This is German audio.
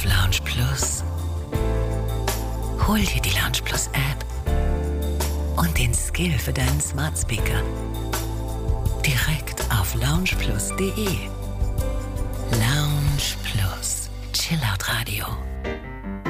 Lounge Plus. Hol dir die Lounge Plus App und den Skill für deinen Smart Speaker direkt auf loungeplus.de.